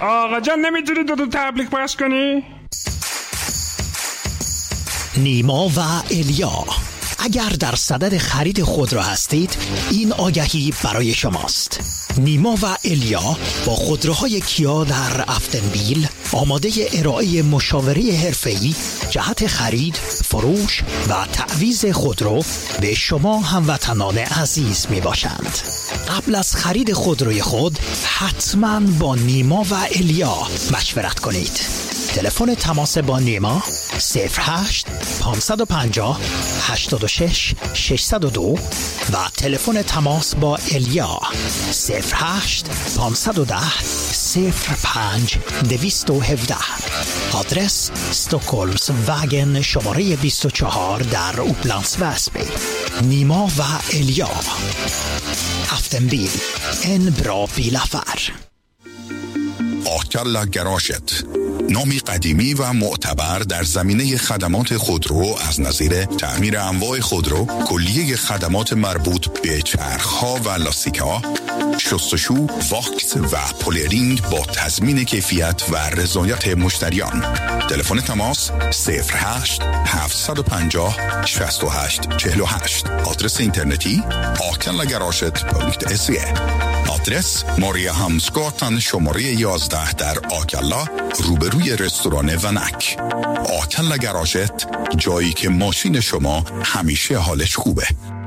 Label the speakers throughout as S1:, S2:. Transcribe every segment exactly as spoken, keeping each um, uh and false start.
S1: آقا جان نمیتونی دو دو تبلیغ پخش کنی؟
S2: نیما و الیا، اگر در صدد خرید خودرو هستید این آگهی برای شماست. نیما و الیا با خودروهای کیا در افتنبیل آماده ارائه مشاوره حرفه‌ای جهت خرید، فروش و تعویض خودرو به شما هموطنان عزیز می باشند. قبل از خرید خودروی خود حتما با نیما و الیا مشورت کنید. تلفن تماس با نیما صفر هشت پانصد و پنجاه هشتاد و شش ششصد و دو و تلفن تماس با الیا صفر هشت پانصد و ده صفر پنج دویست و هفده. آدرس استوکولمز وگن شماره بیست و چهار در اوپلانس وسبی. نیما و الیا، افتنبیل، ان برا بیلافر.
S3: آکلا گراشت، نامی قدیمی و معتبر در زمینه خدمات خودرو از نظیر تعمیر انواع خودرو، کلیه خدمات مربوط به چرخ‌ها و لاستیک‌ها، شستشو، واکس و پولرینگ با تضمین کیفیت و رضایت مشتریان. تلفن تماس صفر هشت هفتصد و پنجاه شصت و هشت چهل و هشت. آدرس اینترنتی آکلا گراشت پانکت سی. آدرس ماریا همسگاتن شماره یازده در آکلا روبروی رستوران ونک. آکلا گراشت، جایی که ماشین شما همیشه حالش خوبه.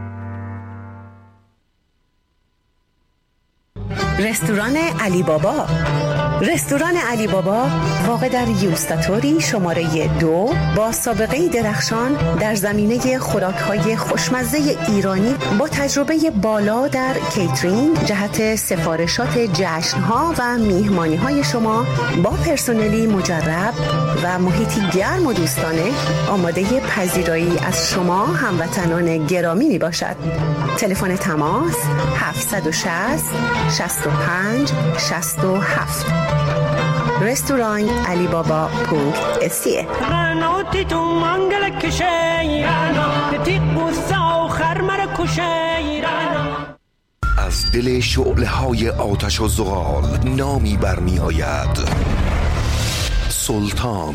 S4: رستوران علی بابا. رستوران علی بابا واقع در یوستاتوری شماره دو با سابقه درخشان در زمینه خوراک‌های خوشمزه ایرانی با تجربه بالا در کیترینگ جهت سفارشات جشن‌ها و میهمانی‌های شما با پرسنلی مجرب و محیطی گرم و دوستانه آماده پذیرایی از شما هموطنان گرامی می باشد. تلفن تماس هفت شش صفر شش پنج شش هفت. رستوران علی بابا پونکت اسیه.
S5: از دل شعله های آتش و زغال نامی برمی آید: سلطان.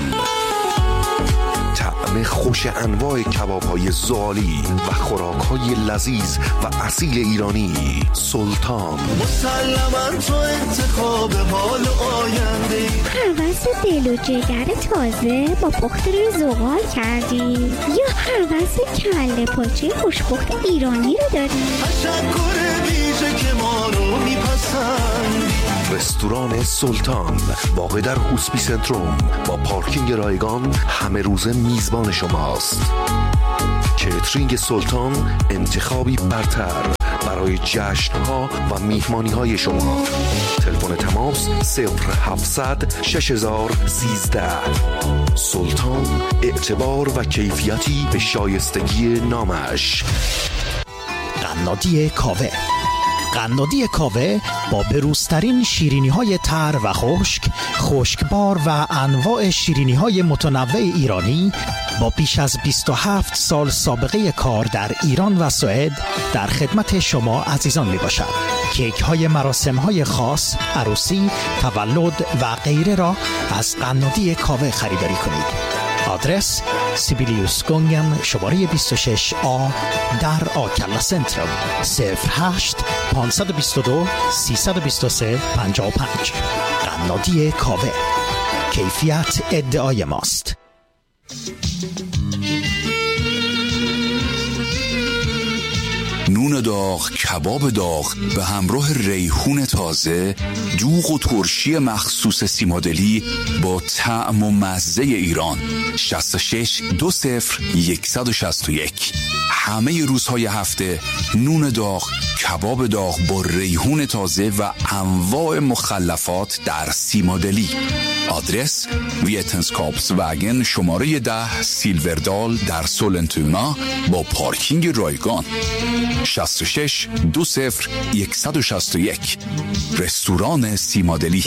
S5: طعم خوش انواع کباب های زغالی و خوراک های لذیذ و اصیل ایرانی. سلطان.
S6: مسلماً تو انتخاب حال آینده.
S7: هوس دل و جگر تازه با پخت روی زغال کردی یا هوس کله پاچه خوشپخت ایرانی رو داری؟
S6: تشکر ویژه که ما رو میپسندی.
S5: رستوران سلطان واقع در هوسپی سنتروم با پارکینگ رایگان همه روزه میزبان شماست. کیترینگ سلطان انتخابی برتر برای جشن‌ها و میهمانی‌های شما. تلفن تماس صفر هفتصد شش هزار سیزده. سلطان، اعتبار و کیفیتی به شایستگی نامش.
S2: قنادی کاوه. قنادی کاوه با بروزترین شیرینی های تر و خشک، خشکبار و انواع شیرینی های متنوع ایرانی با بیش از بیست و هفت سال سابقه کار در ایران و سوئد در خدمت شما عزیزان می باشد. کیک های مراسم های خاص، عروسی، تولد و غیره را از قنادی کاوه خریداری کنید. آدرس سیبیلیوس گونگن شماره بیست و شش آ در آکلا سنترال صفر هشت پانصد و بیست و دو سیصد و بیست و سه پنجاه و پنج. قنادی کاوه، کیفیت ادعای ماست.
S3: نون داغ، کباب داغ به همراه ریحون تازه، دوغ و ترشی مخصوص سیمادلی با طعم و مزه ایران. شصت و شش دو صفر صد و شصت و یک. همه روزهای هفته نون داغ، کباب داغ با ریحون تازه و انواع مخلفات در سیمادلی. آدرس ویتنسکاپس وگن شماره ده سیلوردال در سولنتونا با پارکینگ رایگان. شصت و شش دو صفر صد و شصت و یک. رستوران سیمادلی.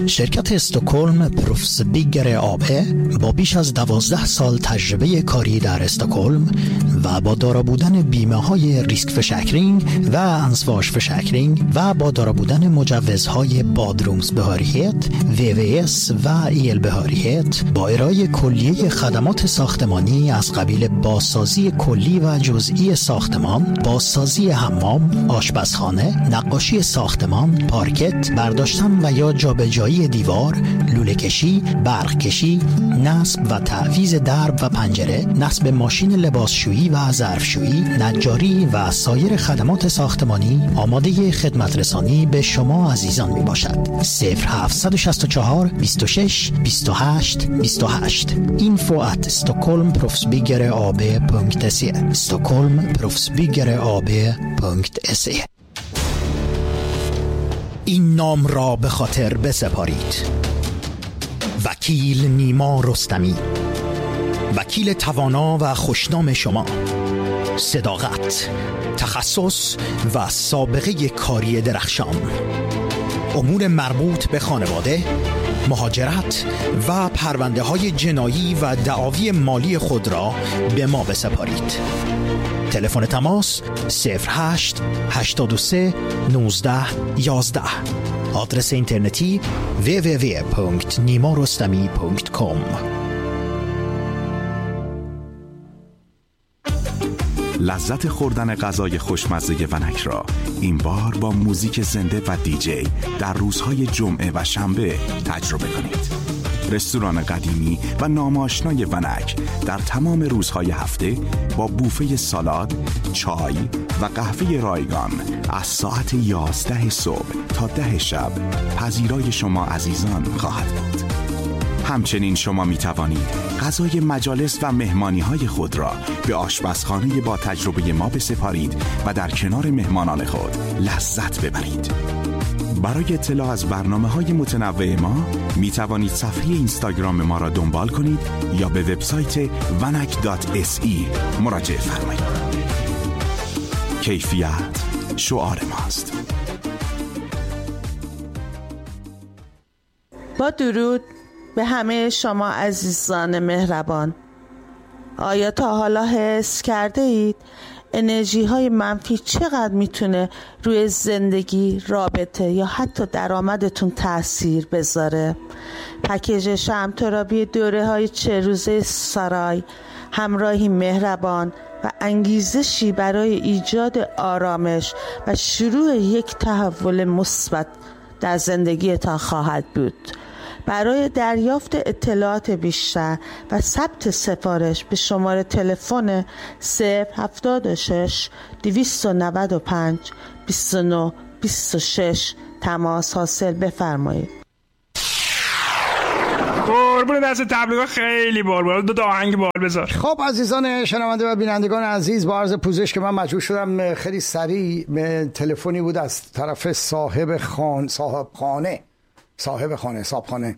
S2: شرکت استکهلم پروفسبیگر آبه با بیش از دوازده سال تجربه کاری در استکهلم و با دارا بودن بیمه های ریسک فشکرینگ و انسواش فشکرینگ و با دارا بودن مجوزهای بادرومز بهاریت، وی وی اس و ایل بهاریت، با ارائه کلیه خدمات ساختمانی از قبیل بازسازی کلی و جزئی ساختمان، بازسازی حمام، آشپزخانه، نقاشی ساختمان، پارکت، برداشتن و یا جابجایی دیوار، لوله کشی، برق کشی، نصب و تعویض درب و پنجره، نصب ماشین لباسشویی و ظرفشویی، نجاری و سایر خدمات ساختمانی آماده خدمت رسانی به شما عزیزان می باشد. صفر هفت شش چهار بیست و شش بیست و هشت بیست و هشت info at stockholm proffsbyggare ab punkt se stockholm proffsbyggare ab punkt se. این نام را به خاطر بسپارید: وکیل نیما رستمی، وکیل توانا و خوشنام شما. صداقت، تخصص و سابقه کاری درخشان. امور مربوط به خانواده، مهاجرت و پرونده های جنایی و دعاوی مالی خود را به ما بسپارید. تلفن تماس صفر هشت هشتاد و سه نوزده یازده. آدرس اینترنتی دبلیو دبلیو دبلیو punkt nimarostami punkt com.
S8: لذت خوردن غذای خوشمزه ونک را این بار با موزیک زنده و دیجی در روزهای جمعه و شنبه تجربه کنید. رستوران قدیمی و ناماشنای ونک در تمام روزهای هفته با بوفه سالاد، چای و قهوه رایگان از ساعت یازده صبح تا ده شب پذیرای شما عزیزان خواهد بود. همچنین شما می توانید غذای مجالس و مهمانی های خود را به آشپزخانه با تجربه ما بسپارید و در کنار مهمانان خود لذت ببرید. برای اطلاع از برنامه‌های متنوع ما می توانید صفحه اینستاگرام ما را دنبال کنید یا به وبسایت vanak دات اس ای مراجعه فرمایید. کیفیت شعار ماست.
S9: با درود به همه شما عزیزان مهربان. آیا تا حالا حس کرده اید انرژی های منفی چقدر میتونه روی زندگی، رابطه یا حتی درآمدتون تأثیر بذاره؟ پکیج شرم‌ترابی دوره های چه روزه سارای همراهی مهربان و انگیزشی برای ایجاد آرامش و شروع یک تحول مثبت در زندگیتان خواهد بود. برای دریافت اطلاعات بیشتر و ثبت سفارش به شماره تلفن صفر هفتاد و شش دویست و نود و پنج بیست و نه بیست و شش تماس حاصل بفرمایید.
S1: قربون دست تبلیغات خیلی بال بال دو آهنگ بال بذار.
S10: خب عزیزان شنونده و بینندگان عزیز، با عرض پوزش که من مجبور شدم خیلی سریع به تلفنی بود از طرف صاحب خان صاحب خانه صاحب خانه صاحب خانه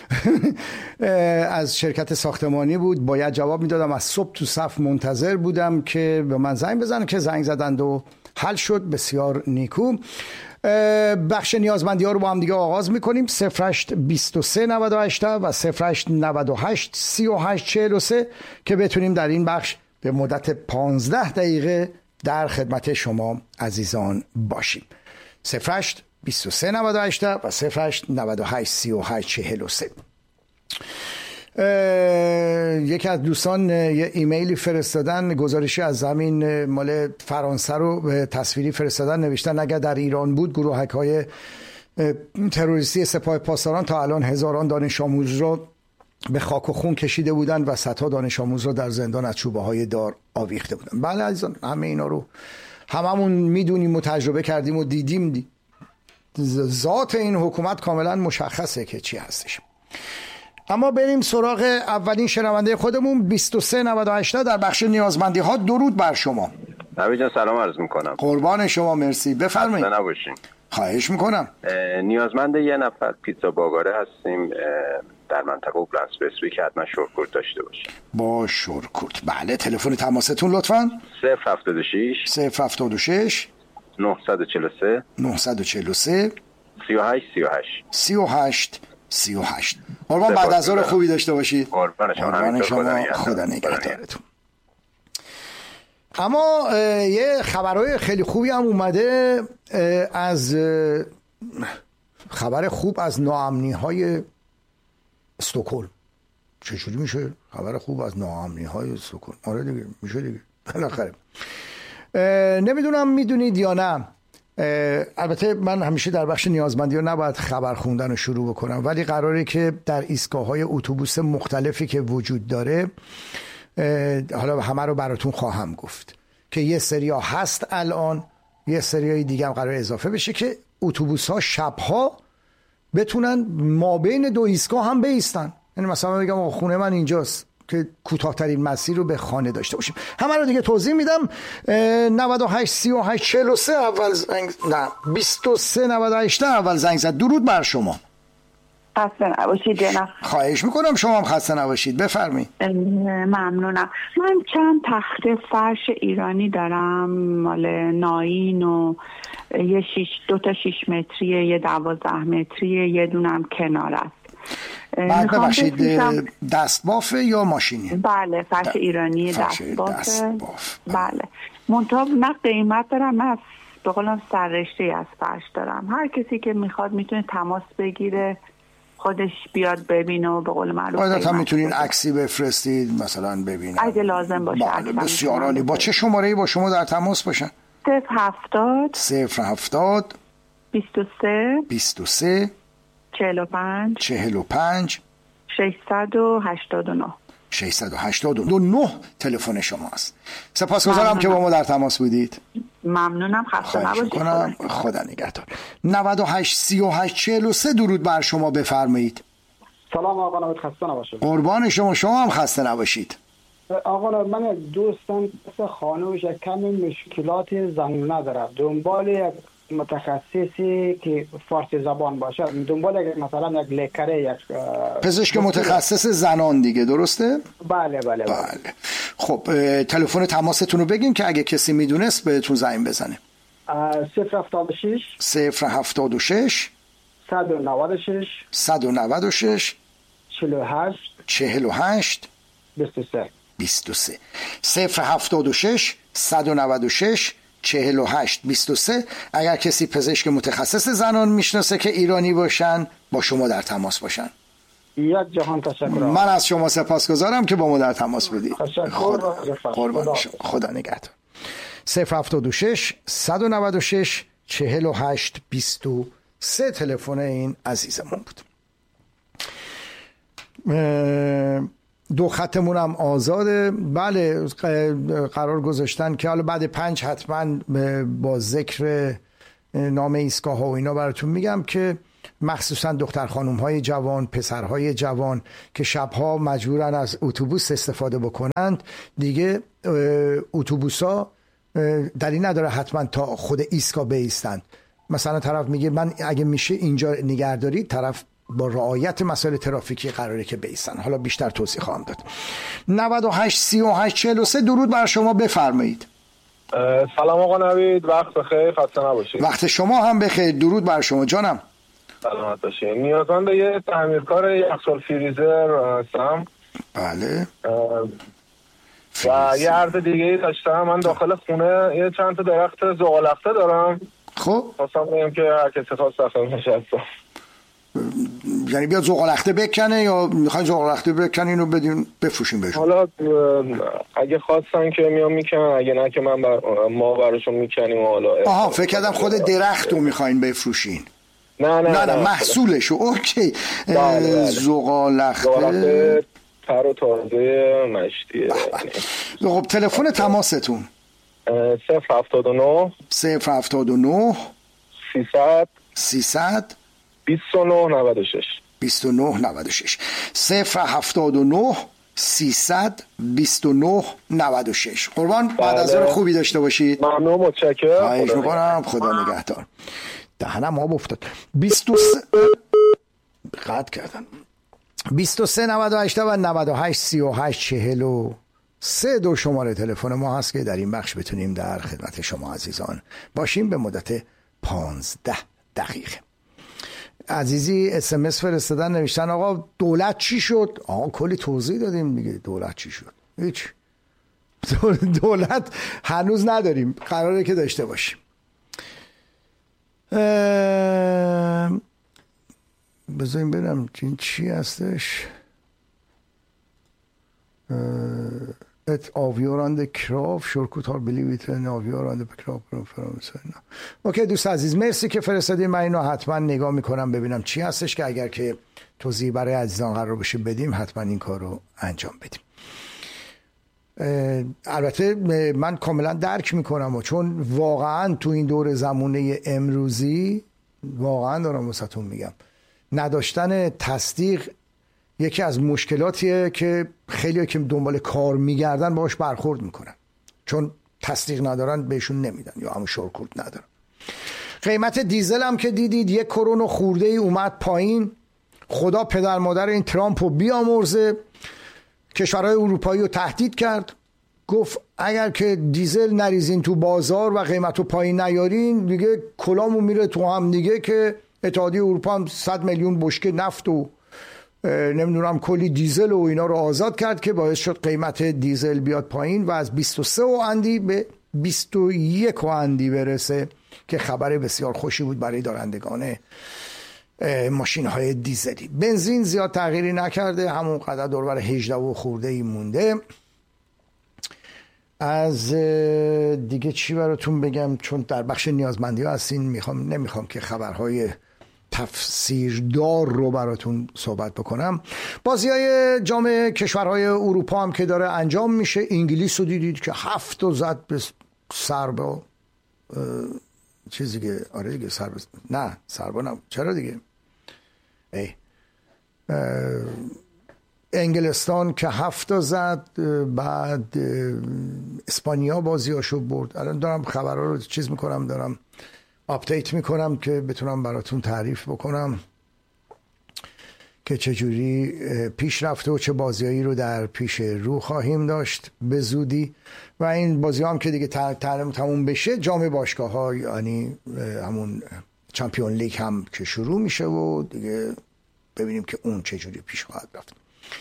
S10: از شرکت ساختمانی بود، باید جواب میدادم. از صبح تو صف منتظر بودم که به من زنگ بزنن که زنگ زدند و حل شد. بسیار نیکو. بخش نیازمندی ها رو با هم دیگه آغاز میکنیم. صفر هشت بیست و سه نود و هشت و صفر هشت نود و هشت سی و هشت چهل و سه که بتونیم در این بخش به مدت پانزده دقیقه در خدمت شما عزیزان باشیم. صفر هشت بیست و سه نود و هشت و صفر هشت نود و هشت سی و هشت چهل و سه. یکی از دوستان یه ایمیلی فرستادن، گزارشی از زمین مال فرانسه رو تصویری فرستادن، نوشتن اگر در ایران بود گروهک های تروریستی سپاه پاسداران تا الان هزاران دانش آموز رو به خاک و خون کشیده بودن و صدها دانش آموز رو در زندان از چوبه های دار آویخته بودن. بله عزیزان، همه اینا رو هممون میدونیم و تجربه کردیم و دیدیم دی. ذات این حکومت کاملا مشخصه که چی هستش. اما بریم سراغ اولین شنونده خودمون. بیست و سه نود و هشت در بخش نیازمندی ها. درود بر شما.
S11: نوید جان سلام عرض میکنم.
S10: قربان شما، مرسی. بفرمایید.
S11: خسته نباشین.
S10: خواهش میکنم.
S11: نیازمند یه نفر پیتزا باگاره هستیم در منطقه اوبلنس بسوی که حتما شورکورت داشته باشیم.
S10: با شورکورت. بله، تلفن تماستون لطفاً.
S11: صفر هفتاد و شش
S10: صفر هفتاد و شش
S11: نهصد و چهل و سه
S10: نهصد و چهل و سه
S11: سی و هشت سی و هشت
S10: سی و هشت سی و هشت. قربان بعد از ظهر خوبی داشته باشید.
S11: قربان شما,
S10: شما خدا نگهدارتون. اما یه خبرهای خیلی خوبی هم اومده از خبر خوب از ناامنی های استکهلم. چجوری میشه خبر خوب از ناامنی های استکهلم؟ آره دیگه میشه دیگه بالاخره. نمیدونم میدونید یا نه، البته من همیشه در بخش نیازمندی ها نباید خبر خوندن رو شروع بکنم، ولی قراره که در ایستگاه های اتوبوس مختلفی که وجود داره، حالا همه رو براتون خواهم گفت که یه سریا هست الان، یه سریای دیگه هم قرار اضافه بشه که اتوبوس ها شبها بتونن مابین دو ایستگاه هم بایستن. یعنی مثلا من بگم خونه من اینجاست که کوتاه‌ترین مسیر رو به خانه داشته باشیم. همه رو دیگه توضیح میدم. نود و هشت سی و هشت چهل و سه اول زنگ، نه بیست و سه نود و هشت اول زنگ زد. درود بر شما.
S12: خسته نباشید جناب.
S10: خواهش میکنم، شما هم خسته نباشید. بفرمایید.
S12: ممنونم. من چند تخت فرش ایرانی دارم مال ناین و یه شیش دو تا شیش متریه، یه دوازده متریه، یه دونم کنار است.
S10: بعد ببخشید دستبافه یا ماشینی؟
S12: بله فرش د... ایرانی دستبافه. دستباف. بله منطقه نه قیمت دارم، من به قولم سررشته از فرش دارم. هر کسی که میخواد میتونه تماس بگیره، خودش بیاد ببینه و به قول معروف
S10: باید هم میتونین عکسی بفرستید مثلا ببینم
S12: اگه لازم باشه.
S10: بله بسیار عالی. با چه شماره‌ای با شما در تماس باشن؟
S12: صفر هفتاد
S10: صفر هفتاد
S12: بیست و سه
S10: بیست و سه
S12: چهل و پنج
S10: چهل و پنج
S12: ششصد و هشتاد و نه
S10: ششصد و هشتاد و نه تلفن شماست. سپاسگزارم که با ما در تماس بودید.
S12: ممنونم. خسته نباشید.
S10: خدا نگهدار. نود و هشت سی و هشت چهل و سه درود بر شما. بفرمایید.
S13: سلام آقا نوید، خسته نباشید.
S10: قربان شما، شما هم خسته نباشید.
S13: آقا من دوستم مثل خانوش یک کمی مشکلات زنونه نداره، دنبال یک متخصصی که فارسی زبان باشه، دنبال یک مثلا یک لکره، یک
S10: پزشک متخصص زنان دیگه، درسته؟
S13: بله بله بله,
S10: بله. خب تلفن تماستون رو بگین که اگه کسی میدونست بهتون زنگ بزنه.
S13: صفر هفتاد و شش
S10: صفر هفتاد و شش
S13: صد و نود و شش
S10: صد و نود و شش
S13: چهل و هشت
S10: چهل و هشت
S13: بیست و سه
S10: بیست و سه. صفر هفتاد و شش صد و نود و شش چهل و هشت بیست و سه. اگر کسی پزشک متخصص زنان میشناسه که ایرانی باشن، با شما در تماس باشن.
S13: یک جهان تشکر.
S10: من از شما سپاسگزارم که با ما در تماس بودید.
S13: خدا
S10: قربان شما. خدا نگهدار. صفر هفتاد و شش صد و نود و شش چهل و هشت بیست و سه تلفن این عزیزمون بود. دو خطمون هم آزاده. بله قرار گذاشتن که حالا بعد پنج حتما با ذکر نام ایستگاه ها و اینا براتون میگم که مخصوصا دختر خانم های جوان، پسر های جوان که شبها مجبورن از اتوبوس استفاده بکنند، دیگه اتوبوس ها دلیل نداره حتما تا خود ایستگاه بایستند. مثلا طرف میگه من اگه میشه اینجا نگهداری، طرف با رعایت مسائل ترافیکی قراره که بیستن. حالا بیشتر توضیح خواهم داد. نود و هشت سی و هشت چهل و سه درود بر شما. بفرمایید.
S14: سلام آقا نوید، وقت بخیر، خسته نباشید.
S10: وقت شما هم بخیر. درود بر شما جانم.
S14: سلامت باشید. نیازمند یه تعمیرکار یخچال فریزر هستم.
S10: بله.
S14: و یه عرض دیگه ای داشتم. من داخل خونه یه چند تا درخت زغال‌اخته دارم.
S10: خب
S14: خواستم بگم که هر کسی خواست داخلش هستم.
S10: یعنی بیاد زغال‌اخته بکنه یا میخواین زغال‌اخته بکنین و بدین بفروشین بهشون؟
S14: حالا اگه خواستن که میام میکنن، اگه نه که من بر... ما براشون میکنیم. حالا
S10: آها فکر کردم خود درخت رو میخواین بفروشین.
S14: نه نه
S10: نه,
S14: نه,
S10: نه محصولشو. اوکی. زغال‌اخته
S14: تر و تازه مشتیه.
S10: خب تلفن تماستون؟
S14: صفر هفتاد و نه
S10: صفر هفتاد و نه
S14: سیصد
S10: سیصد
S14: بیست و نه نود و شش
S10: بیست و نه نود و شش صفر هفتاد و نه سیصد بیست و نه نود و شش. قربان بعد از ظهر خوبی داشته باشید.
S14: ممنون، متشکرم.
S10: خواهش می‌کنم. خدا نگهدار. دهنم آب افتاد. بیست و سه قطع کردن. بیست و سه نود و هشت و نود و هشت سی و هشت چهل و سه دو شماره تلفن ما هست که در این بخش بتونیم در خدمت شما عزیزان باشیم به مدت پانزده دقیقه. عزیزی اس ام اس فرستادن، نوشتن آقا دولت چی شد؟ آقا کلی توضیح دادیم دیگه. دولت چی شد؟ هیچ. دولت هنوز نداریم، قراره که داشته باشیم. بذاریم برم این چی هستش. Ett avgörande krav körkort har blivit en avgörande krav på فرانسه. اوکی دوست عزیز، مرسی که فرستادین. من اینو حتما نگاه میکنم ببینم چی هستش که اگر که توضیح برای عزیزان قرار بشه بدیم حتما این کار رو انجام بدیم. البته من کاملا درک میکنم و چون واقعا تو این دور زمانه امروزی واقعا دارم واسهتون میگم نداشتن تصدیق یکی از مشکلاتیه که خیلی که دنبال کار میگردن باهاش برخورد میکنن، چون تصدیق ندارن بهشون نمیدن یا همون شورکورت ندارن. قیمت دیزل هم که دیدید یک کرون و خورده ای اومد پایین. خدا پدر مادر این ترامپ رو بیامرزه، کشورهای اروپایی رو تهدید کرد، گفت اگر که دیزل نریزین تو بازار و قیمت رو پایین نیارین دیگه کلامو میره تو هم دیگه، که اتحادیه اروپا هم صد میلیون بشکه نفت و نمیدونم کلی دیزل و اینا رو آزاد کرد که باعث شد قیمت دیزل بیاد پایین و از بیست و سه و اندی به بیست و یک و اندی برسه، که خبر بسیار خوشی بود برای دارندگان ماشین های دیزلی. بنزین زیاد تغییری نکرده، همون قدر دور بر هجده و خورده ای مونده. از دیگه چی براتون بگم، چون در بخش نیازمندی ها هستین، میخوام نمیخوام که خبرهای تفسیردار رو براتون صحبت بکنم. بازی های جام کشورهای اروپا هم که داره انجام میشه. انگلیس رو دیدید که هفت و زد به سربا چیزی که آره دیگه سربا نه سربا نه چرا دیگه ای انگلستان که هفت زد. بعد اسپانیا بازیاشو برد. الان دارم خبرها رو چیز میکنم، دارم آپدیت میکنم که بتونم براتون تعریف بکنم که چجوری پیش رفته و چه بازیایی رو در پیش رو خواهیم داشت به زودی. و این بازی هم که دیگه تموم بشه، جام باشگاه ها یعنی همون چمپیون لیگ هم که شروع میشه و دیگه ببینیم که اون چجوری پیش خواهد رفت.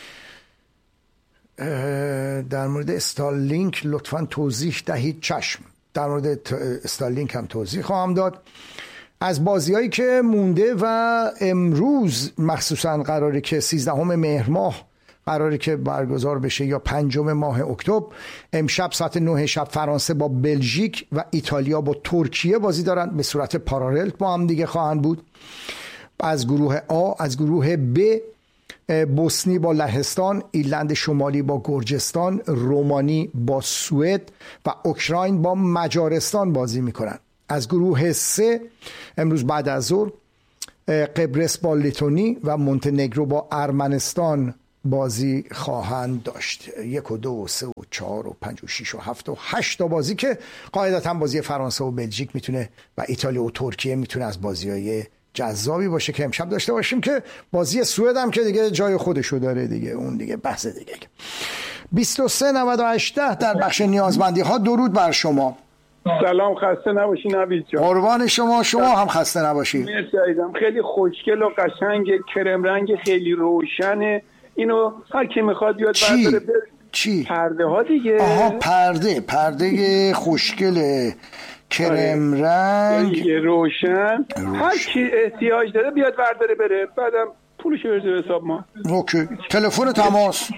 S10: در مورد استارلینک لطفاً توضیح دهید. چشم، در مورد استارلینک هم توضیح خواهم داد. از بازیایی که مونده و امروز مخصوصاً قراره که سیزدهم مهر ماه قراره که برگزار بشه یا پنجم ماه اکتبر. امشب ساعت نه شب فرانسه با بلژیک و ایتالیا با ترکیه بازی دارن، به صورت پارالل با هم دیگه خواهند بود. از گروه آ، از گروه ب، بوسنی با لهستان، ایرلند شمالی با گرجستان، رومانی با سوئد و اوکراین با مجارستان بازی میکنن. از گروه سه امروز بعد از ظهر قبرس با لیتونی و مونتنگرو با ارمنستان بازی خواهند داشت. یک و دو و سه و چهار و پنج و شیش و هفت و هشت تا بازی که قاعدتا بازی فرانسه و بلژیک میتونه و ایتالیا و ترکیه میتونه از بازی‌های جذابی باشه که امشب داشته باشیم. که بازی سوئد هم که دیگه جای خودشو داره دیگه، اون دیگه بحث دیگه. بیست و سه نود و هشت در بخش نیازمندی ها. درود بر شما.
S15: سلام، خسته نباشی نوید جان.
S10: قربان شما، شما هم خسته نباشی.
S15: مرسی عزیزم. خیلی خوشگل و قشنگ، کرم رنگ، خیلی روشنه. اینو هر کی میخواد بیاد برداره بر...
S10: چی؟
S15: پرده ها دیگه.
S10: آها پرده، پرده خوشگله کرم رنگ
S15: روشن. هر کی احتیاج داره بیاد برداره بره، بعدم پولش رو بذاره حساب ما.
S10: اوکی. تلفن تماس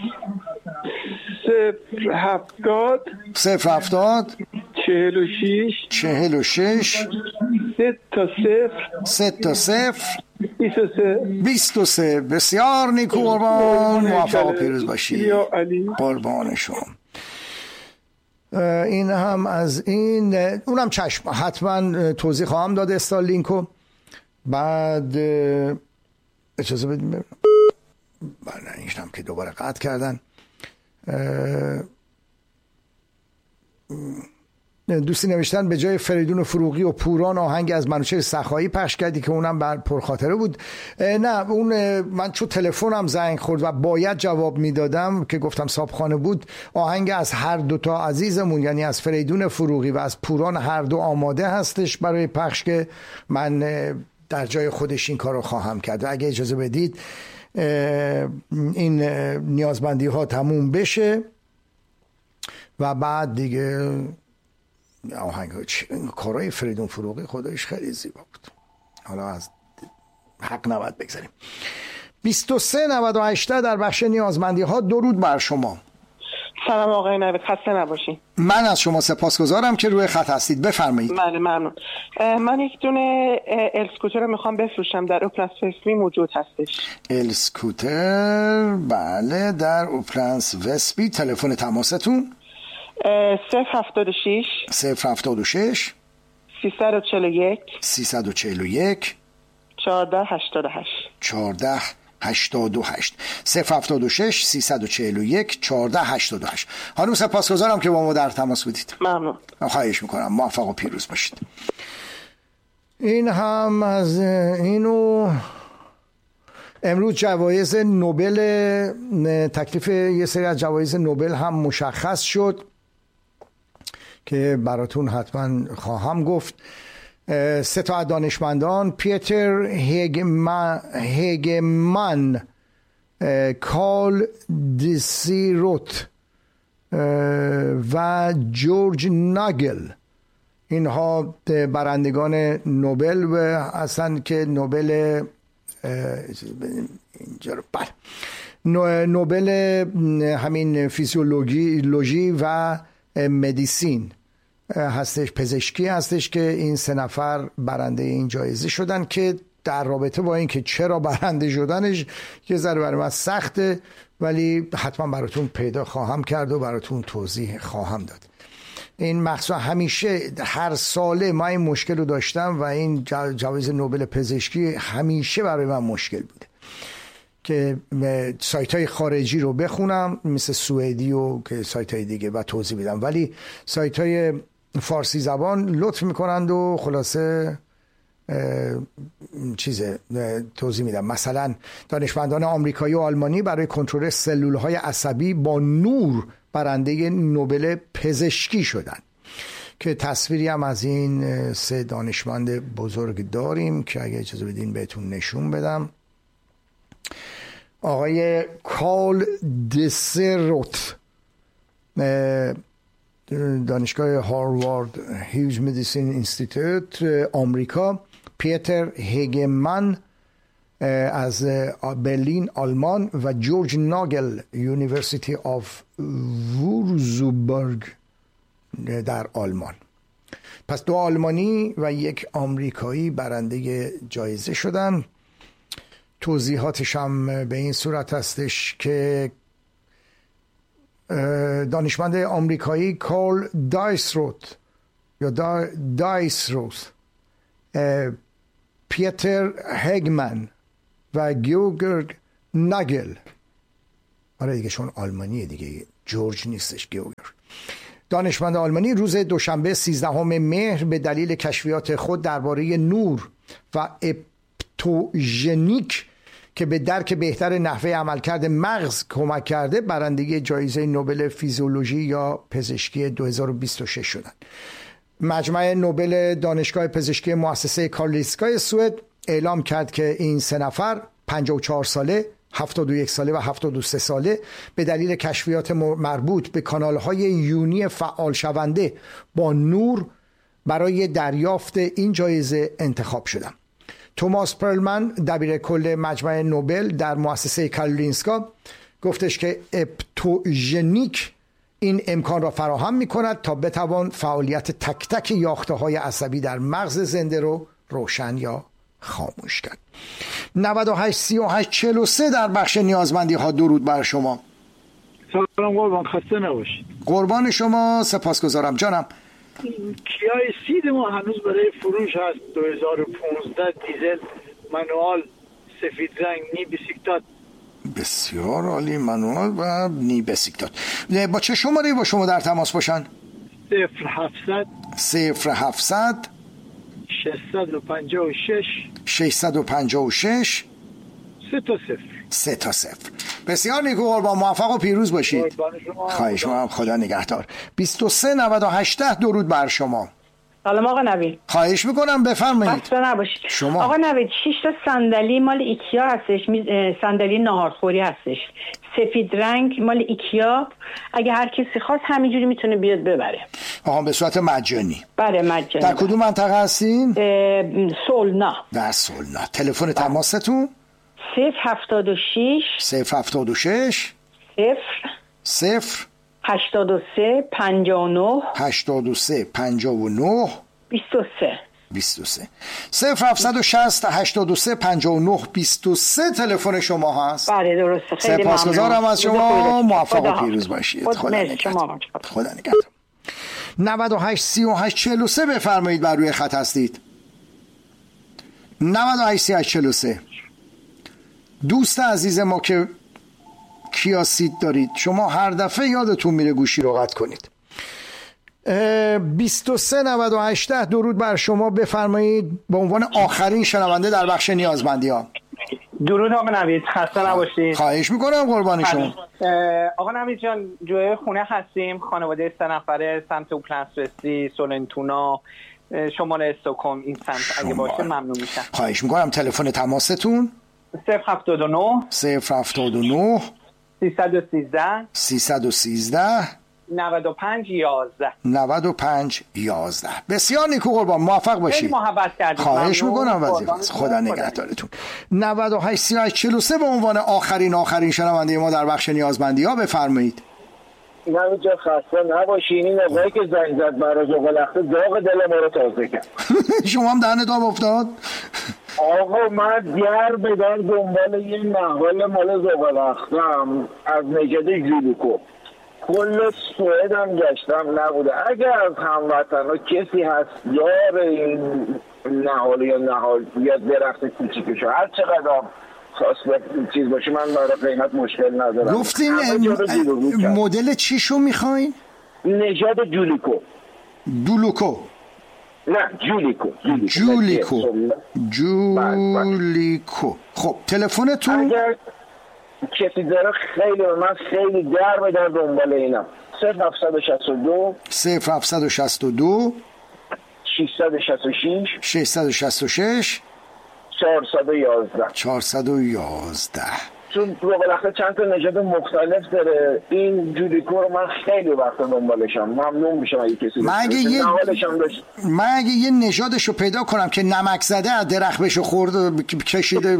S15: صفر هفتاد
S10: صفر هفتاد
S15: چهل و شیش
S10: چهل و شش
S15: سه تا صفر
S10: سه تا صفر
S15: بیست و سه
S10: بیست و سه. بسیار نیکو، قربان، موفق و پیروز باشی. قربان شما. این هم از این، اونم چشم حتما توضیح خواهم داد استارلینکو. بعد اجازه بدیم ببینم. بله این هم که دوباره قطع کردن. دوستی نوشتن به جای فریدون فروغی و پوران آهنگ از منوچهر سخایی پخش کردی که اونم بر پرخاطره بود. نه اون من چون تلفنم زنگ خورد و باید جواب میدادم که گفتم صاحبخانه بود، آهنگ از هر دوتا عزیزمون یعنی از فریدون فروغی و از پوران هر دو آماده هستش برای پخش که من در جای خودش این کار رو خواهم کرد. و اگه اجازه بدید این نیازمندی ها تموم بشه و بعد دیگه آهنگ کارهای فریدون فروغی خودش خیلی زیبا بود. حالا از حق نباید بگذاریم. بیست و سه نود و هشت در بخش نیازمندی ها. درود بر شما.
S16: سلام آقای نوید، خسته نباشین.
S10: من از شما سپاسگزارم که روی خط هستید. بفرمایید.
S16: بله ممنون. من یک دونه السکوتر رو میخوام بفروشم، در اوپلنس وسبی موجود هستش؟
S10: السکوتر بله در اوپلنس وسبی. تلفن تماستون؟
S16: صفر هفتاد و شش
S10: صفر هفتاد و شش
S16: سیصد و چهل و یک
S10: سیصد و چهل و یک
S16: چهارده هشتاد و هشت
S10: چهارده هشتاد و هشت صفر هفتاد و شش سیصد و چهل و یک چهارده هشتاد و هشت. خانم سپاسگزارم که با ما در تماس بودید.
S16: ممنون.
S10: خواهش میکنم. موفق و پیروز باشید. این هم از اینو. امروز جوایز نوبل، تکلیف یه سری از جوایز نوبل هم مشخص شد که براتون حتما خواهم گفت. سه تا دانشمندان، پیتر هیگمن, هیگمن کارل دیسیروت و جورج ناگل، اینها برندگان نوبل هستند که نوبل اینجا رو بله نوبل همین فیزیولوژی و مدیسین هستش، پزشکی هستش که این سه نفر برنده این جایزه شدن که در رابطه با این که چرا برنده شدنش یه ذره برای من سخته، ولی حتما براتون پیدا خواهم کرد و براتون توضیح خواهم داد. این مخصوصا همیشه هر ساله ما این مشکل رو داشتم و این جایزه نوبل پزشکی همیشه برای من مشکل بوده که سایت های خارجی رو بخونم مثل سوئدی و که سایت های دیگه و توضیح بدم، ولی سایت های فارسی زبان لطف میکنند و خلاصه چیزه توضیح میدم. مثلا دانشمندان آمریکایی و آلمانی برای کنترل سلول های عصبی با نور برنده نوبل پزشکی شدن که تصویری هم از این سه دانشمند بزرگ داریم که اگه اجازه بدین بهتون نشون بدم. آقای کارل دیسیروت، دانشگاه هاروارد هیوز مدیسین اینستیتوت آمریکا، پیتر هیگمن از برلین آلمان و جورج ناگل یونیورسیتی آف وورزبورگ در آلمان. پس دو آلمانی و یک آمریکایی برنده جایزه شدن. توضیحاتش هم به این صورت هستش که دانشمند آمریکایی کارل دایسروت یا دایسروت، پیتر هیگمن و گیورگ ناگل، آره دیگه چون آلمانیه دیگه، جورج نیستش، گیورگ، دانشمند آلمانی روز دوشنبه سیزدهم مهر به دلیل کشفیات خود درباره نور و اپتوژنیک که به درک بهتر نحوه عملکرد مغز کمک کرده برنده جایزه نوبل فیزیولوژی یا پزشکی دو هزار و بیست و شش شدند. مجمع نوبل دانشگاه پزشکی مؤسسه کارولینسکای سوئد اعلام کرد که این سه نفر پنجاه و چهار ساله، هفتاد و یک ساله و هفتاد و سه ساله به دلیل کشفیات مربوط به کانال‌های یونی فعال شونده با نور برای دریافت این جایزه انتخاب شدند. توماس پرلمن دبیر کل مجمع نوبل در مؤسسه کارولینسکا گفتش که اپتوژنیک این امکان را فراهم می کند تا بتوان فعالیت تک تک یاخته های عصبی در مغز زنده رو روشن یا خاموش کرد. نود و هشت سی و هشت چهل و سه در بخش نیازمندی ها. درود بر شما.
S17: سلام قربان، خسته نباشید.
S10: قربان شما، سپاسگزارم جانم.
S17: کیای سید ما هنوز برای فروش هست. دو هزار و پانزده دیزل منوال سفید رنگ نی بیسیکتات.
S10: بسیار عالی، منوال و نی بیسیکتات. با چه شماره با شما در تماس باشن؟
S17: صفر هفتصد
S10: صفر هفتصد
S17: ششصد و پنجاه و شش
S10: ششصد و پنجاه و شش
S17: سه تا صفر
S10: سه تا صفر. بسیار نیکو قربان، موفق و پیروز باشید. خواهش می‌کنم، خدا نگهدار. بیست و سه نود و هشت درود بر شما.
S18: سلام آقا نوید.
S10: خواهش میکنم بفرمایید.
S18: خسته نباشید.
S10: شما
S18: آقا نوید شش تا صندلی مال ایکیا هستش، صندلی ناهارخوری هستش، سفید رنگ مال ایکیا. اگه هر کسی خواست همینجوری میتونه بیاد ببره.
S10: آها به صورت مجانی؟
S18: بله مجانی.
S10: در کدوم منطقه هستین؟
S18: سولنا.
S10: در سولنا. تلفن تماستون؟
S18: صفر هفتاد و شش
S10: صفر هفتاد و شش
S18: صفر
S10: صفر
S18: هشتاد و سه پنجاه و نه
S10: هشتاد و سه پنجاه و نه
S18: بیست و سه
S10: بیست و سه صفر هفتصد و شصت هشتاد و سه پنجاه و نه بیست و سه تلفن شما هست.
S18: بله درسته. خیلی
S10: سپاسگزارم از شما. موفق و پیروز باشید. خدا نگهدار. خدا نگهدار. نود و هشت سی و هشت چهل و سه بفرمایید، بر روی خط هستید. نود و هشت سی و هشت چهل و سه. دوست عزیز ما که کیا سید دارید، شما هر دفعه یادتون میره گوشی رو قطع کنید. بیست و سه نود و هشت درود بر شما، بفرمایید به عنوان آخرین شنونده در بخش نیازمندی ها.
S19: درود آقا نوید، خسته نباشید.
S10: خواهش میکنم قربان شما.
S19: آقا نوید جان، جوی خونه هستیم، خانواده سه نفره، سمت اوپلند وستی، سولنتونا، شمال استکهلم این سمت اگه باشه ممنون میشم.
S10: خواهش میکنم. تلفن تماستون؟
S19: صفر هفتاد و نه
S10: صفر هفتاد و نه
S19: سیصد و سیزده
S10: سیصد و سیزده
S19: نود و پنج یازده
S10: نود و پنج یازده. بسیار نیکو قربان، موفق باشید.
S19: خیلی محبت کردید.
S10: خواهش میکنم وظیفه. خدا نگهدارتون. نود و هشت سی و هشت چهل و سه به عنوان آخرین آخرین شنونده ما در بخش نیازمندی ها بفرمایید.
S14: نوید جان خسته نباشین. این آقایی که زنگ زد برای زغالخته داغ دل ما رو تازه کرد. شما
S10: هم دهنت آب افتاد؟
S14: آقا من دیار به در دنبال یه نهال مال زغالختم از نژاد جولیکو، کل سوئد هم گشتم نبوده. اگر از هموطن‌ها کسی هست یار این نهال یا نهال یا درخت کوچیکشو هر چقدر خواست چیز باشه من برای قیمت مشکل ندارم.
S10: گفتین مدل چیشو میخواین؟
S14: نژاد جولیکو.
S10: دولوکو؟
S14: نه جولیکو.
S10: جولیکو جولیکو. خب تلفنتون؟
S14: اگر کسی داره خیلی من خیلی در به در دنبال اینم. صفر هفتصد و شصت و دو
S10: صفر هفتصد و شصت و دو
S14: ششصد و شصت و شش
S10: ششصد و شصت و شش
S14: چهارصد و یازده
S10: چهارصد و یازده.
S14: چون بالاخره چند تا نژاد مختلف داره. این جولیکو رو من خیلی وقت دنبالشم. ممنون میشم اگه کسی
S10: من یه من اگه یه نژادش رو پیدا کنم که نمک زده از درخت بشه خورده کشیده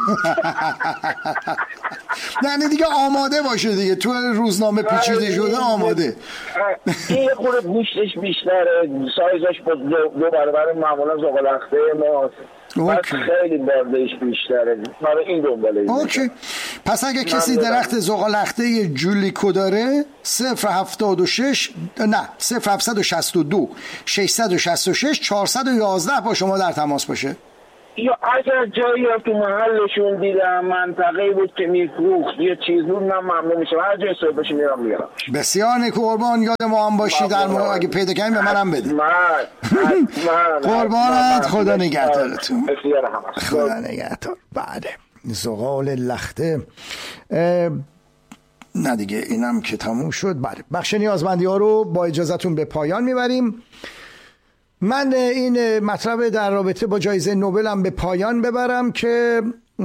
S10: نه دیگه آماده باشه دیگه، تو روزنامه پیچیده شده آماده.
S14: این خورده گوشتش بیشتره، سایزش با دو برابر معمولا زغالخته ماست، پس خیلی باردهش بیشتره. برای این دنباله.
S10: اوکی. پس اگه کسی درخت زغالخته جولیکو داره صفر هفتاد و شش نه صفر هفتصد و شصت و دو ششصد و شصت و شش چهارصد و یازده با شما در تماس باشه.
S14: یا اگر جایی هم تو محلشون دیدم منطقه‌ای بود که میفروخت یه چیز بود من ممنون میشم. هر جای صبح بشه میرم میارم.
S10: بسیار نیکو قربان، یاد ما هم باشی. در مورد اگه پیدا کنیم به منم بده. قربانت. خدا نگهدارتون. خدا نگهدار. بعد زغال لخته نه دیگه اینم که تموم شد. بعد بخش نیازمندی ها رو با اجازهتون به پایان میبریم. من این مطلب در رابطه با جایزه نوبل هم به پایان ببرم که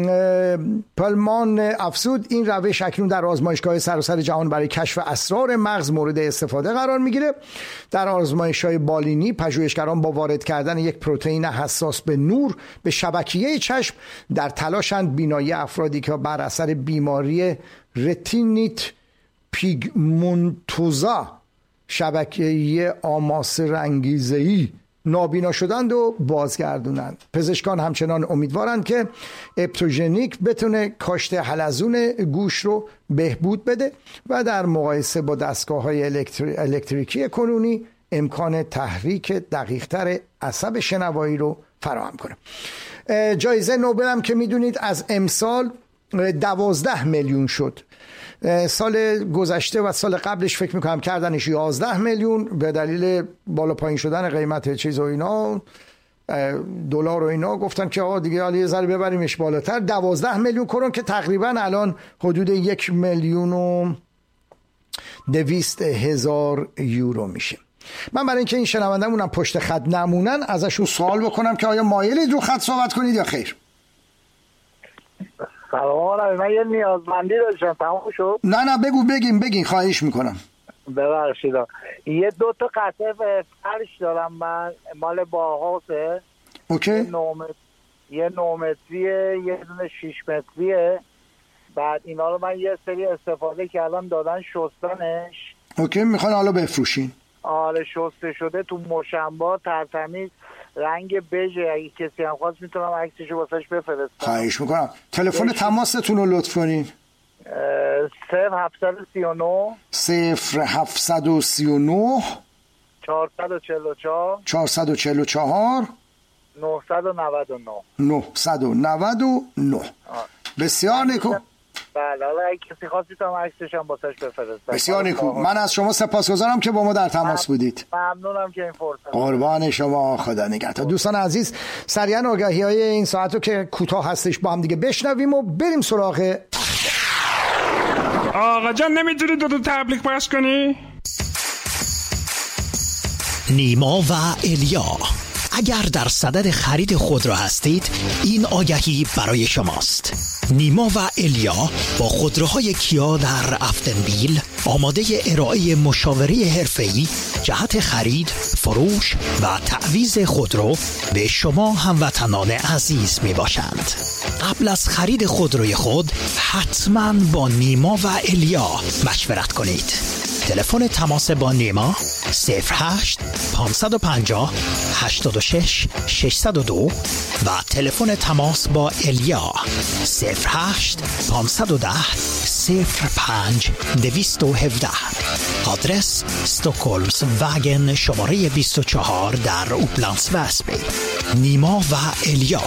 S10: پلمان افزود این روش اکنون در آزمایشگاه سراسر جهان برای کشف اسرار مغز مورد استفاده قرار میگیره. در آزمایش‌های بالینی پژوهشگران با وارد کردن یک پروتئین حساس به نور به شبکیه چشم در تلاشند بینایی افرادی که بر اثر بیماری رتینیت پیگمنتوزا شبکیه آماس رنگیزه‌ای نابینا شدند و بازگردونند. پزشکان همچنان امیدوارند که اپتوژنیک بتونه کاشت حلزون گوش رو بهبود بده و در مقایسه با دستگاه‌های الکتری... الکتریکی کنونی امکان تحریک دقیق‌تر عصب شنوایی رو فراهم کنه. جایزه نوبل هم که میدونید از امسال دوازده میلیون شد. سال گذشته و سال قبلش فکر میکنم کردنش یازده میلیون به دلیل بالا پایین شدن قیمت چیز و اینا دلار و اینا گفتن که آقا دیگه حالا یه ذره ببریمش بالاتر. دوازده میلیون کرون که تقریبا الان حدود یک میلیون و دویست هزار یورو میشه. من برای اینکه این شنونده‌مونم پشت خط نمونن ازشون سوال بکنم که آیا مایلید رو خط صحبت کنید یا خیر؟
S17: سلام، من یه نیازمندی داشتم. تمام شد؟
S10: نه نه بگو بگیم بگین خواهش میکنم.
S17: ببخشید یه دو تا قطعه فرش دارم من، مال باهاسه.
S10: اوکی.
S17: یه نومت... یه نومتریه، یه دونه شیش متریه. بعد اینا رو من یه سری استفاده کردم دادن شستنش.
S10: اوکی، میخوان حالا بفروشین؟
S17: آره شسته شده تو مشنبا ترتمیز رنگ بژ. اگه کسی هم خواست میتونم عکسشو واسش بفرستم.
S10: خواهش میکنم. تلفن تماستون رو لطف کنین.
S17: صفر هفتصد و سی و نه
S10: صفر هفتصد و سی و نه
S17: چهارصد و چهل و چهار
S10: چهارصد و چهل و چهار
S17: نهصد و نود و نه
S10: نهصد و نود و نه. بسیار نیکو.
S17: بله، حالا اگه کسی خواست میتونم عکسش هم واسش بفرستم.
S10: بسیار نیکو. من از شما سپاسگزارم که با ما در تماس بودید.
S17: ممنونم که این فرصت.
S10: قربان شما، خدا نگهدار. دوستان عزیز، سریعا آگهی‌های این ساعت رو که کوتاه هستش با هم دیگه بشنویم و بریم سراغ.
S1: آقا جان نمیتونی دو تا تبلیغ پخش کنی؟
S2: نیما و الیا، اگر در صدد خرید خودرو هستید این آگهی برای شماست. نیما و الیا با خودروهای کیا در افتنبیل آماده ارائه مشاوره حرفه‌ای جهت خرید، فروش و تعویض خودرو به شما هموطنان عزیز می باشند. قبل از خرید خودروی خود حتما با نیما و الیا مشورت کنید. تلفن تماس با نیما صفر هشت پانصد و پنجاه هشتاد و شش ششصد و دو و تلفن تماس با الیا صفر هشت پانصد و ده صفر پنج دویست و هفده. آدرس استکهلمز وگن شماره بیست و چهار در اوپلندس وسبی. نیما و الیا،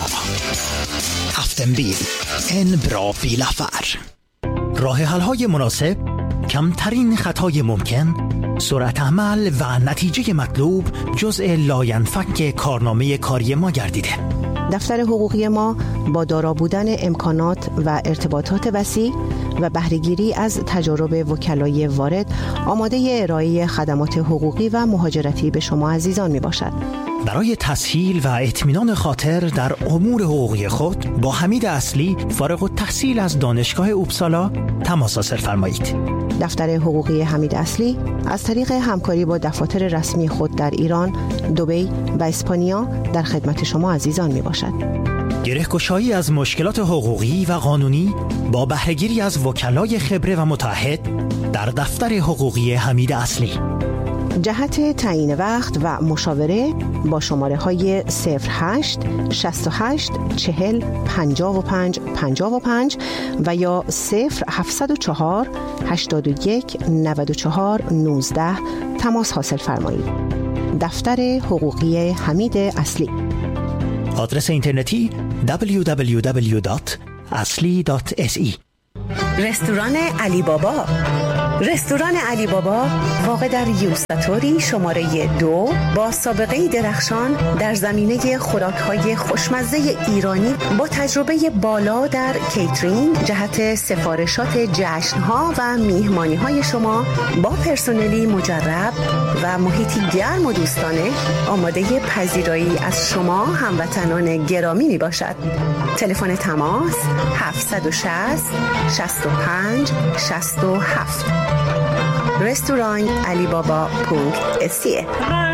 S2: افتنبیل، ان برا بیلافر. راه حل های مناسب، کمترین خطای ممکن، سرعت عمل و نتیجه مطلوب جزء لاینفک کارنامه کاری ما گردیده.
S4: دفتر حقوقی ما با دارا بودن امکانات و ارتباطات وسیع و بهره‌گیری از تجارب وکلای وارد آماده ارائه خدمات حقوقی و مهاجرتی به شما عزیزان می باشد.
S2: برای تسهیل و اطمینان خاطر در امور حقوقی خود با حمید اصلی فارغ التحصیل از دانشگاه اوپسالا تماس حاصل فرمایید.
S4: دفتر حقوقی حمید اصلی از طریق همکاری با دفاتر رسمی خود در ایران، دبی و اسپانیا در خدمت شما عزیزان می باشد.
S2: گره‌گشایی از مشکلات حقوقی و قانونی با بهره‌گیری از وکلای خبره و متعهد در دفتر حقوقی حمید اصلی.
S4: جهت تعیین وقت و مشاوره با شماره های صفر هشت شصت و هشت چهل پنجاه و پنج پنجاه و پنج و یا صفر هفتصد و چهار هشتاد و یک نود و چهار نوزده تماس حاصل فرمایید. دفتر حقوقی حمید اصلی.
S2: آدرس اینترنتی دبلیو دبلیو دبلیو دات اصلی دات اس ای.
S4: رستوران علی بابا. رستوران علی بابا واقع در یوستاتوری شماره دو با سابقه درخشان در زمینه خوراک‌های خوشمزه ایرانی با تجربه بالا در کیترینگ جهت سفارشات جشن‌ها و میهمانی‌های شما با پرسنلی مجرب و محیطی گرم و دوستانه آماده پذیرایی از شما هموطنان گرامی می باشد. تلفن تماس هفتصد و شصت شصت و پنج شصت و هفت. رستوران علی بابا پونکت اسیه.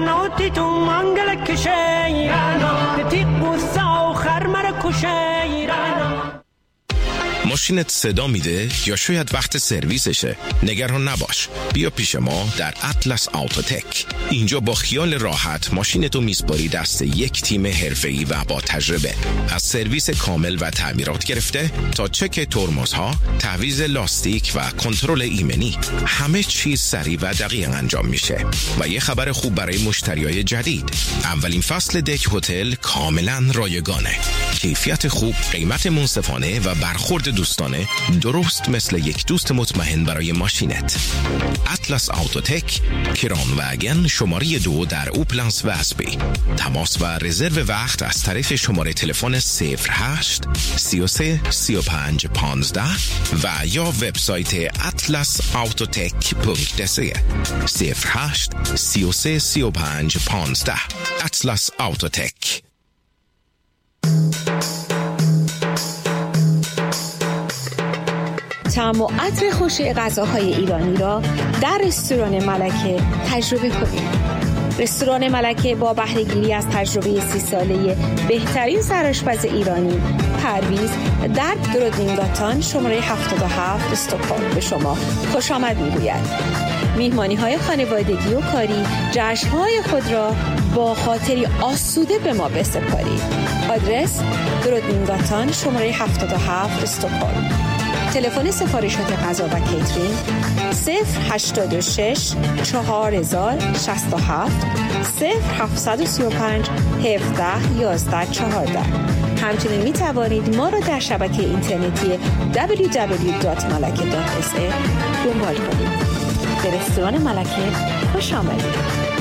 S20: ماشینت صدا میده یا شاید وقت سرویسشه؟ نگران نباش، بیا پیش ما در اطلس آوتوتک. اینجا با خیال راحت ماشینتو میسپاری دست یک تیم حرفه‌ای و با تجربه. از سرویس کامل و تعمیرات گرفته تا چک ترمزها، تعویض لاستیک و کنترل ایمنی، همه چیز سریع و دقیق انجام میشه. و یه خبر خوب برای مشتریای جدید، اولین فصل دک هتل کاملا رایگانه. کیفیت خوب، قیمت منصفانه و برخورد دوستانه، درست مثل یک دوست مطمئن برای ماشینت. اطلس آوتوتک، کران وگن شماره دو در اوپلنس و اسبی. تماس و رزرو وقت از طریق شماره تلفن صفر هشت سی و سه سی و پنج پانزده و یا وبسایت اطلس آوتوتک پونکت سی صفر هشت سی و سه سی و پنج پانزده. اطلس آوتوتک.
S21: طعم و عطر خوش غذاهای ایرانی را در رستوران ملکه تجربه کنید. رستوران ملکه با بهره‌گیری از تجربه سی ساله بهترین سرآشپز ایرانی پرویز در درودینگاتان شماره هفتاد و هفت استکهلم به شما خوش آمد می‌گوید. میهمانی‌های خانوادگی و کاری، جشن‌های خود را با خاطری آسوده به ما بسپارید. آدرس درودینگاتان شماره هفتاد و هفت استکهلم. تلفن سفارشات غذا و کیترینگ صفر هشتاد و شش چهار هزار شصت و هفت صفر هفتصد و سی و پنج هفده یازده چهارده. همچنین می توانید ما را در شبکه اینترنتی دبلیو دبلیو دبلیو دات ملکه دات اس ای دنبال کنید. به رستوران ملکه خوش آمدید.